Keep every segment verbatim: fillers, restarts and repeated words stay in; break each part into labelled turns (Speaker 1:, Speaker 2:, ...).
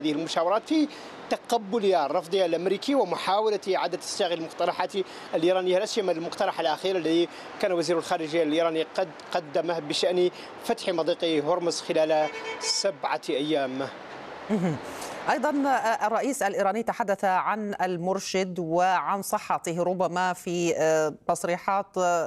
Speaker 1: هذه المشاورات في تقبلها الرفض الامريكي ومحاوله اعاده تشغيل المقترحات الايرانيه، لا سيما المقترح الاخير الذي كان وزير الخارجيه الايراني قد قدمه بشان فتح مضيق هرمز خلال سبعه ايام.
Speaker 2: أيضا الرئيس الإيراني تحدث عن المرشد وعن صحته، ربما في تصريحات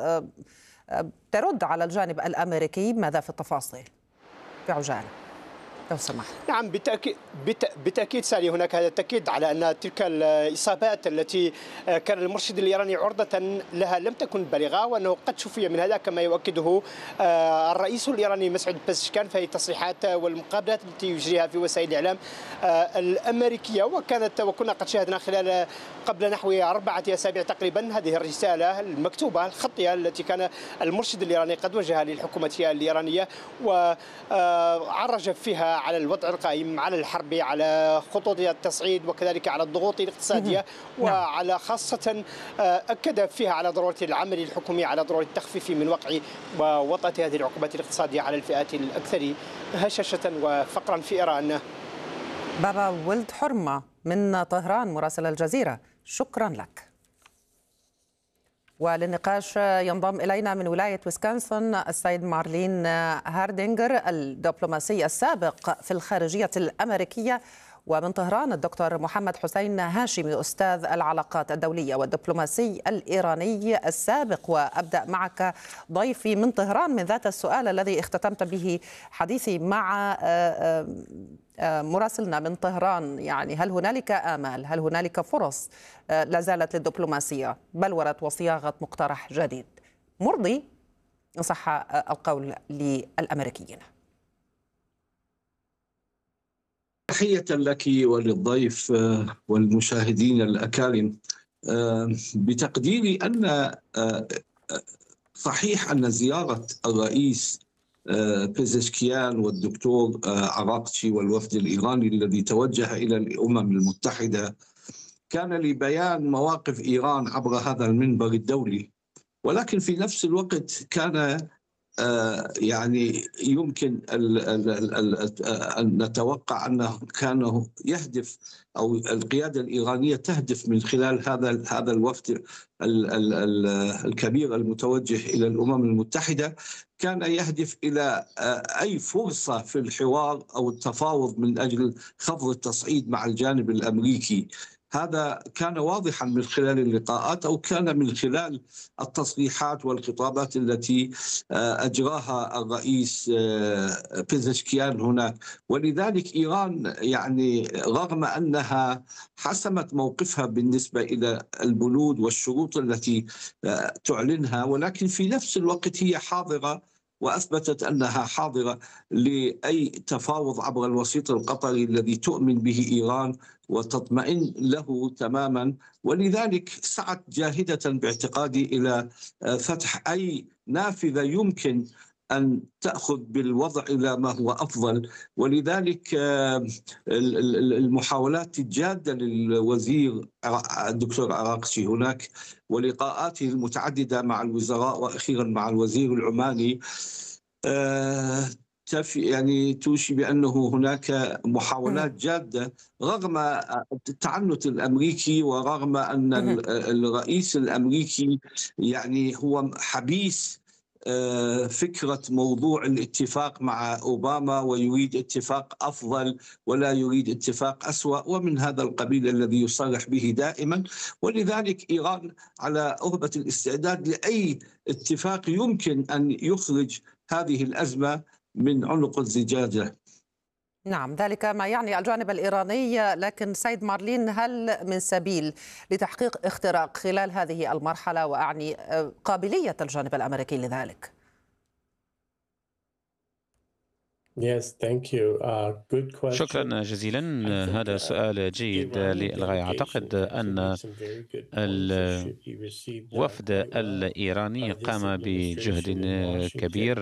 Speaker 2: ترد على الجانب الأمريكي. ماذا في التفاصيل في عجالة لو سمحت؟
Speaker 1: نعم بالتأكيد بالتأكيد سالي، هناك هذا التأكيد على أن تلك الإصابات التي كان المرشد الإيراني عرضة لها لم تكن بالغة، وأنه قد شفي من هذا كما يؤكده الرئيس الإيراني مسعود بزشكان في تصريحات والمقابلات التي يجريها في وسائل الإعلام الأمريكية. وكانت وكنا قد شاهدنا خلال قبل نحو أربعة أسابيع تقريبا هذه الرسالة المكتوبة الخطية التي كان المرشد الإيراني قد وجهها للحكومة الإيرانية، وعرج فيها على الوضع القائم، على الحرب، على خطوط التصعيد، وكذلك على الضغوط الاقتصادية، وعلى خاصة أكد فيها على ضرورة العمل الحكومي، على ضرورة التخفيف من وقع ووطأة هذه العقوبات الاقتصادية على الفئات الأكثر هشاشة وفقرا في إيران.
Speaker 2: بابا ولد حرمة من طهران مراسل الجزيرة، شكرا لك. وللنقاش ينضم إلينا من ولاية ويسكونسن السيد مارلين هاردينغر الدبلوماسي السابق في الخارجية الأمريكية، ومن طهران الدكتور محمد حسين هاشمي أستاذ العلاقات الدولية والدبلوماسي الإيراني السابق. وأبدأ معك ضيفي من طهران من ذات السؤال الذي اختتمت به حديثي مع مراسلنا من طهران. يعني هل هنالك آمال، هل هنالك فرص لا زالت للدبلوماسية بلورة وصياغة مقترح جديد مرضي إن صح القول للأمريكيين؟
Speaker 3: تحية لك وللضيف والمشاهدين الأكارم. بتقديري أن صحيح أن زيارة الرئيس بيزشكيان والدكتور عراقچي والوفد الإيراني الذي توجه إلى الأمم المتحدة كان لبيان مواقف إيران عبر هذا المنبر الدولي، ولكن في نفس الوقت كان يعني يمكن أن نتوقع أنه كان يهدف أو القيادة الإيرانية تهدف من خلال هذا هذا الوفد الكبير المتوجه إلى الأمم المتحدة، كان يهدف إلى أي فرصة في الحوار أو التفاوض من أجل خفض التصعيد مع الجانب الأمريكي. هذا كان واضحا من خلال اللقاءات أو كان من خلال التصريحات والخطابات التي أجراها الرئيس بيزشكيان هناك. ولذلك إيران يعني رغم أنها حسمت موقفها بالنسبة إلى البنود والشروط التي تعلنها، ولكن في نفس الوقت هي حاضرة وأثبتت أنها حاضرة لأي تفاوض عبر الوسيط القطري الذي تؤمن به إيران وتطمئن له تماما. ولذلك سعت جاهدة باعتقادي إلى فتح أي نافذة يمكن أن تأخذ بالوضع إلى ما هو أفضل. ولذلك المحاولات الجادة للوزير الدكتور عراقچي هناك ولقاءاته المتعددة مع الوزراء وأخيرا مع الوزير العماني يعني توشي بأنه هناك محاولات جادة رغم التعنت الأمريكي ورغم أن الرئيس الأمريكي يعني هو حبيس فكرة موضوع الاتفاق مع أوباما ويريد اتفاق أفضل ولا يريد اتفاق أسوأ ومن هذا القبيل الذي يصرح به دائما. ولذلك إيران على أهبة الاستعداد لأي اتفاق يمكن أن يخرج هذه الأزمة من عنق الزجاجة.
Speaker 2: نعم، ذلك ما يعني الجانب الإيراني. لكن سيد مارلين، هل من سبيل لتحقيق اختراق خلال هذه المرحلة، وأعني قابلية الجانب الأمريكي لذلك؟
Speaker 4: Yes, thank you. Uh, good question.
Speaker 5: شكرا جزيلا. هذا سؤال جيد للغاية. أعتقد أن الوفد الإيراني قام بجهد كبير،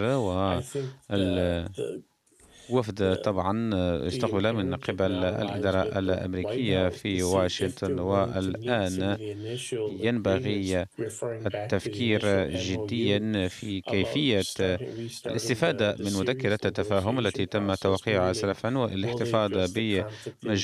Speaker 5: ووفد طبعا استقبل من قبل الإدارة الأمريكية في واشنطن، والآن ينبغي التفكير جديا في كيفية الاستفادة من مذكرة التفاهم التي تم توقيعها سلفا والاحتفاظ بمجموعة